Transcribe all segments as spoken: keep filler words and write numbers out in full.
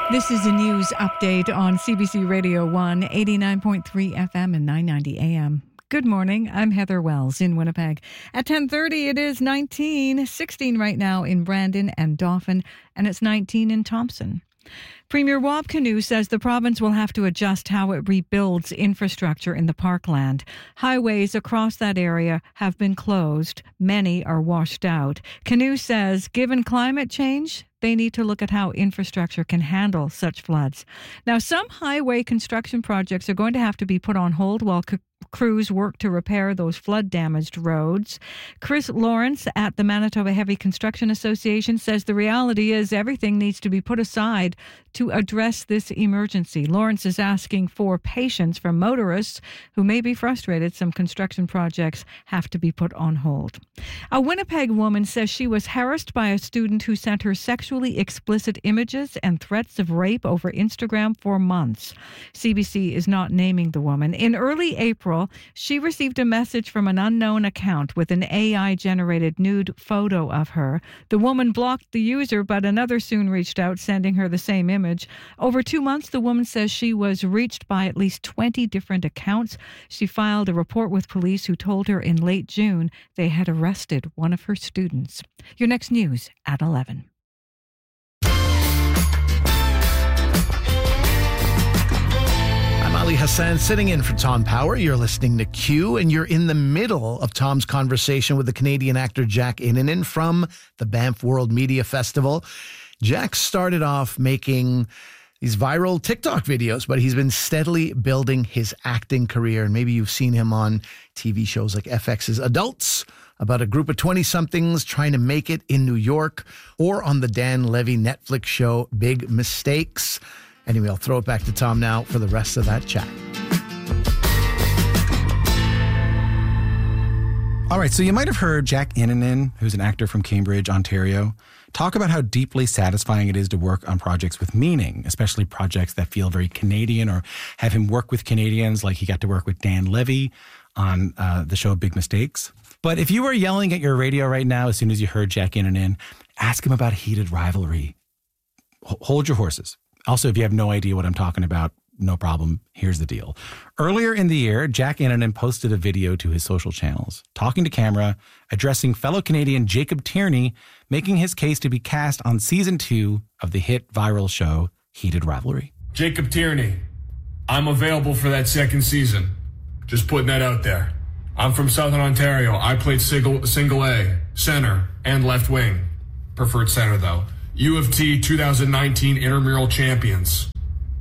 This is a news update on C B C Radio one, eighty-nine point three F M and nine ninety A M. Good morning. I'm Heather Wells in Winnipeg. At ten thirty, it is nineteen, sixteen right now in Brandon and Dauphin, and it's nineteen in Thompson. Premier Wab Kinew says the province will have to adjust how it rebuilds infrastructure in the parkland. Highways across that area have been closed. Many are washed out. Kinew says, given climate change, they need to look at how infrastructure can handle such floods. Now, some highway construction projects are going to have to be put on hold while c- crews work to repair those flood-damaged roads. Chris Lawrence at the Manitoba Heavy Construction Association says the reality is everything needs to be put aside to address this emergency. Lawrence is asking for patience from motorists who may be frustrated some construction projects have to be put on hold. A Winnipeg woman says she was harassed by a student who sent her sexually explicit images and threats of rape over Instagram for months. C B C is not naming the woman. In early April, she received a message from an unknown account with an A I-generated nude photo of her. The woman blocked the user, but another soon reached out, sending her the same image. Over two months, the woman says she was reached by at least twenty different accounts. She filed a report with police who told her in late June they had arrested one of her students. Your next news at eleven. Ali Hassan sitting in for Tom Power. You're listening to Q, and you're in the middle of Tom's conversation with the Canadian actor Jack Innanen from the Banff World Media Festival. Jack started off making these viral TikTok videos, but he's been steadily building his acting career. And maybe you've seen him on T V shows like F X's Adults, about a group of twenty-somethings trying to make it in New York, or on the Dan Levy Netflix show Big Mistakes. Anyway, I'll throw it back to Tom now for the rest of that chat. All right, so you might have heard Jack Innanen, who's an actor from Cambridge, Ontario, talk about how deeply satisfying it is to work on projects with meaning, especially projects that feel very Canadian, or have him work with Canadians, like he got to work with Dan Levy on uh, the show Big Mistakes. But if you were yelling at your radio right now as soon as you heard Jack Innanen, ask him about Heated Rivalry. H- hold your horses. Also, if you have no idea what I'm talking about, no problem. Here's the deal. Earlier in the year, Jack Innanen posted a video to his social channels, talking to camera, addressing fellow Canadian Jacob Tierney, making his case to be cast on season two of the hit viral show Heated Rivalry. Jacob Tierney, I'm available for that second season. Just putting that out there. I'm from Southern Ontario. I played single, single A, center, and left wing. Preferred center, though. U of T twenty nineteen intramural champions.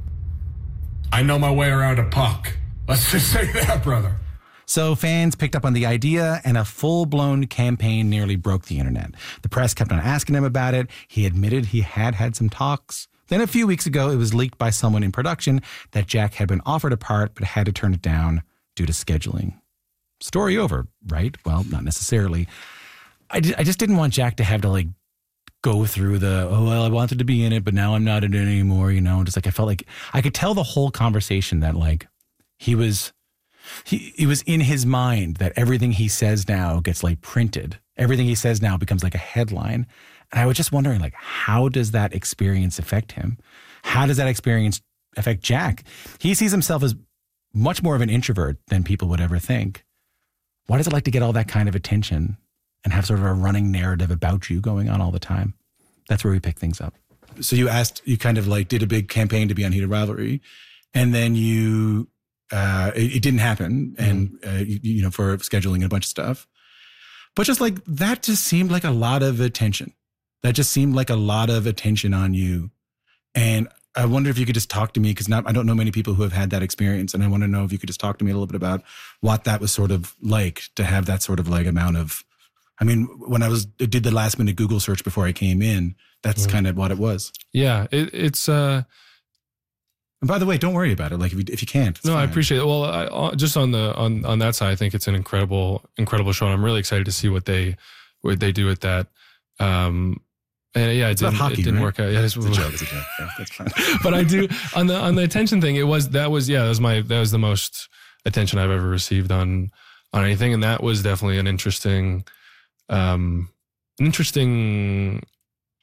I know my way around a puck. Let's just say that, brother. So fans picked up on the idea, and a full-blown campaign nearly broke the internet. The press kept on asking him about it. He admitted he had had some talks. Then a few weeks ago, it was leaked by someone in production that Jack had been offered a part but had to turn it down due to scheduling. Story over, right? Well, not necessarily. I, I just didn't want Jack to have to, like, go through the, oh, well, I wanted to be in it, but now I'm not in it anymore, you know, just like I felt like I could tell the whole conversation that like he was, he, it was in his mind that everything he says now gets like printed. Everything he says now becomes like a headline. And I was just wondering, like, how does that experience affect him? How does that experience affect Jack? He sees himself as much more of an introvert than people would ever think. Why does it like to get all that kind of attention and have sort of a running narrative about you going on all the time? That's where we pick things up. So you asked, you kind of like did a big campaign to be on Heated Rivalry, and then you, uh, it, it didn't happen, and mm-hmm. uh, you, you know, for scheduling and a bunch of stuff. But just like that, just seemed like a lot of attention. That just seemed like a lot of attention on you, and I wonder if you could just talk to me, because I don't know many people who have had that experience, and I want to know if you could just talk to me a little bit about what that was sort of like to have that sort of like amount of. I mean, when I was did the last minute Google search before I came in, that's mm. kind of what it was. Yeah, it, it's. Uh, and by the way, don't worry about it. Like if you, if you can't, no, fine. I appreciate it. Well, I, just on the on on that side, I think it's an incredible incredible show, and I'm really excited to see what they what they do with that. Um, and yeah, it it's didn't, hockey, it didn't right? work out. Yeah, it's, it's a joke. It's a joke. Yeah, that's fine. But I do on the on the attention thing. It was that was yeah, that was my that was the most attention I've ever received on on anything, and that was definitely an interesting. Um, an interesting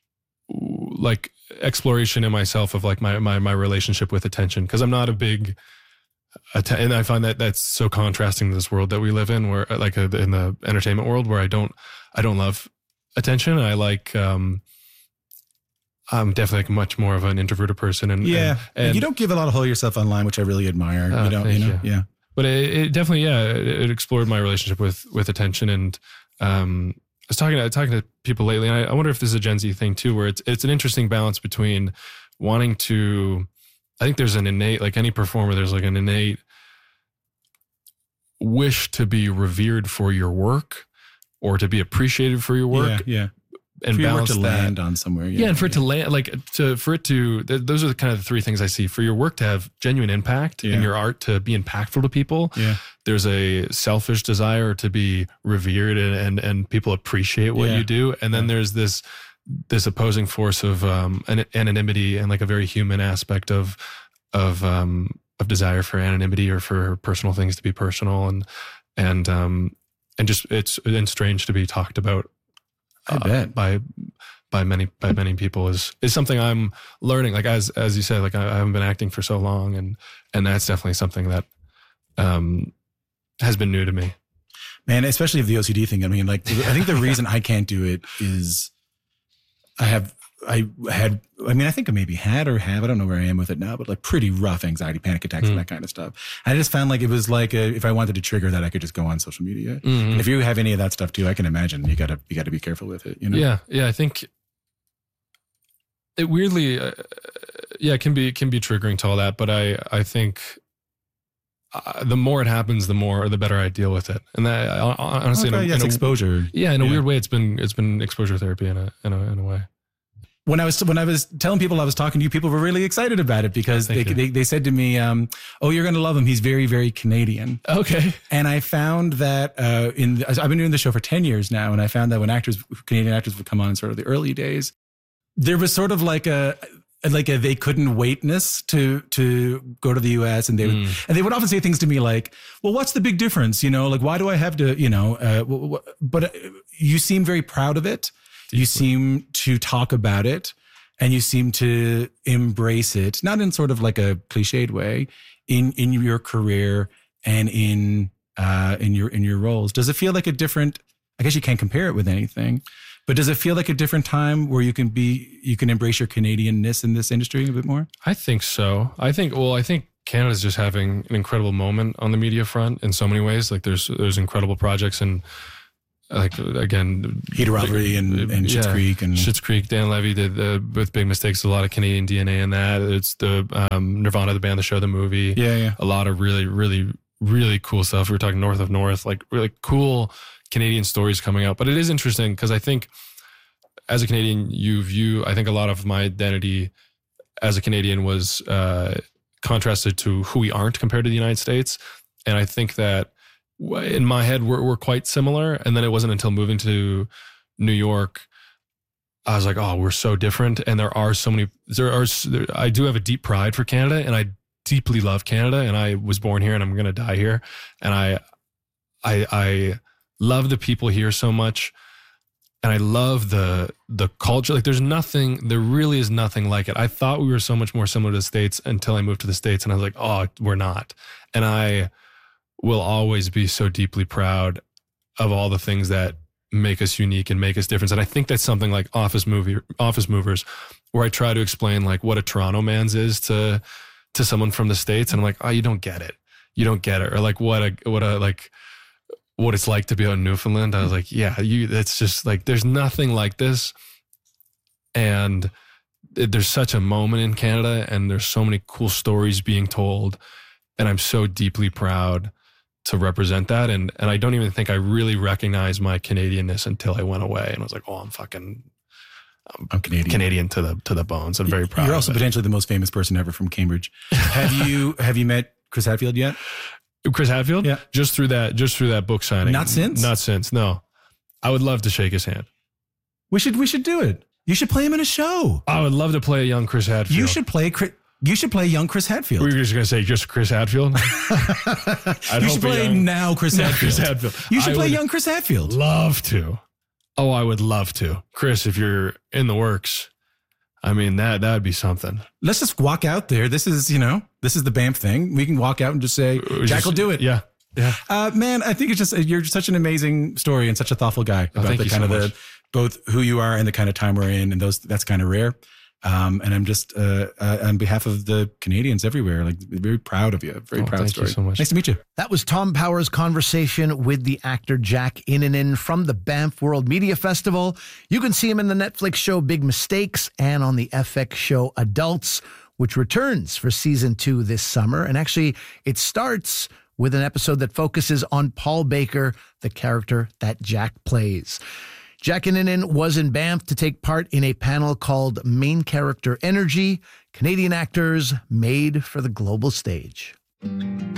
like exploration in myself of like my my my relationship with attention, because I'm not a big att- and I find that that's so contrasting to this world that we live in, where like uh, in the entertainment world, where I don't I don't love attention. I like um I'm definitely like much more of an introverted person, and yeah, and, and you don't give a lot of whole yourself online, which I really admire. Uh, you don't, you know, you. yeah. But it, it definitely, yeah, it, it explored my relationship with with attention, and um, I was talking to talking to people lately, and I, I wonder if this is a Gen Z thing too, where it's it's an interesting balance between wanting to. I think there's an innate, like any performer, there's like an innate wish to be revered for your work or to be appreciated for your work. Yeah, yeah. And for your work balance to that. land on somewhere. Yeah, Yeah, and for yeah. it to land, like to for it to, th- those are the kind of the three things I see. For your work to have genuine impact Yeah. and your art to be impactful to people, Yeah. there's a selfish desire to be revered and and, and people appreciate what Yeah. you do, and then there's this this opposing force of um, an, anonymity and like a very human aspect of of um, of desire for anonymity or for personal things to be personal, and and um, and just it's and strange to be talked about. I uh, bet. by by many by many people is is something I'm learning. Like as as you said, like I, I haven't been acting for so long, and and that's definitely something that um has been new to me. Man, especially if the O C D thing. I mean, like, I think the reason I can't do it is I have, I had, I mean, I think I maybe had or have, I don't know where I am with it now, but like pretty rough anxiety, panic attacks, Mm. and that kind of stuff. I just found like it was like a, if I wanted to trigger that, I could just go on social media. Mhm. And if you have any of that stuff too, I can imagine you gotta, you gotta be careful with it, you know? Yeah, yeah. I think it weirdly, uh, yeah, it can be can be triggering to all that. But I I think uh, the more it happens, the more the better I deal with it. And that uh, honestly, Okay, in a, yeah, it's in a- exposure. yeah, in a Yeah. weird way, it's been it's been exposure therapy in a in a in a way. When I was when I was telling people I was talking to you, people were really excited about it because they, Thank you. they they said to me, um, "Oh, you're going to love him. He's very very Canadian." Okay. And I found that uh, in the, I've been doing the show for ten years now, and I found that when actors, Canadian actors, would come on in sort of the early days, there was sort of like a like a they couldn't waitness to to go to the U S, and they would Mm. and they would often say things to me like, "Well, what's the big difference? You know, like why do I have to? You know, uh, w- w- but uh, you seem very proud of it. You seem to talk about it." And you seem to embrace it, not in sort of like a cliched way, in in your career and in uh, in your in your roles. Does it feel like a different? I guess you can't compare it with anything, but does it feel like a different time where you can be you can embrace your Canadianness in this industry a bit more? I think so. I think well, I think Canada's just having an incredible moment on the media front in so many ways. Like there's there's incredible projects, and like again, Heat of Rivalry and, and Schitt's yeah, Creek and Schitt's Creek. Dan Levy did the, with Big Mistakes. A lot of Canadian D N A in that. It's the um, Nirvana, the band, the show, the movie. yeah, yeah. A lot of really, really, really cool stuff. We were talking North of North, like really cool Canadian stories coming out. But it is interesting because I think as a Canadian, you view. I think a lot of my identity as a Canadian was uh, contrasted to who we aren't compared to the United States, and I think that. In my head, we're, we're quite similar. And then it wasn't until moving to New York, I was like, oh, we're so different. And there are so many, there are, there, I do have a deep pride for Canada, and I deeply love Canada, and I was born here and I'm going to die here. And I, I, I love the people here so much. And I love the, the culture. Like there's nothing, there really is nothing like it. I thought we were so much more similar to the States until I moved to the States, and I was like, oh, we're not. And I, will always be so deeply proud of all the things that make us unique and make us different. And I think that's something like Office Movie, Office Movers, where I try to explain like what a Toronto man's is to to someone from the States, and I'm like, oh, you don't get it, you don't get it, or like what a what a like what it's like to be out in Newfoundland. I was like, yeah, you. That's just like there's nothing like this, and it, there's such a moment in Canada, and there's so many cool stories being told, and I'm so deeply proud to represent that. And and I don't even think I really recognized my Canadianness until I went away, and I was like, oh, I'm fucking I'm, I'm Canadian. Canadian to the to the bones. I'm very proud. You're of also it. potentially the most famous person ever from Cambridge. Have you have you met Chris Hadfield yet? Chris Hadfield? Yeah. Just through that just through that book signing. Not since? Not since. No. I would love to shake his hand. We should we should do it. You should play him in a show. I would love to play a young Chris Hadfield. You should play Chris. You should play young Chris Hadfield. We were just going to say just Chris Hadfield. I'd you hope should a play young- now Chris Now Hadfield. Chris Hadfield. You should I play would young Chris Hadfield. Love to. Oh, I would love to. Chris, if you're in the works, I mean, that that would be something. Let's just walk out there. This is, you know, this is the Banff thing. We can walk out and just say, Jack Just- will do it. Yeah. Yeah. Uh, man, I think it's just, you're such an amazing story and such a thoughtful guy Oh, about thank the you kind so of the, much. both who you are and the kind of time we're in. And those, that's kind of rare. Um, and I'm just, uh, uh, on behalf of the Canadians everywhere, like very proud of you. Very Oh, proud thank story. you so much. Nice to meet you. That was Tom Power's conversation with the actor Jack Innanen from the Banff World Media Festival. You can see him in the Netflix show Big Mistakes and on the F X show Adults, which returns for season two this summer. And actually, it starts with an episode that focuses on Paul Baker, the character that Jack plays. Jack Innanen was in Banff to take part in a panel called Main Character Energy, Canadian Actors Made for the Global Stage.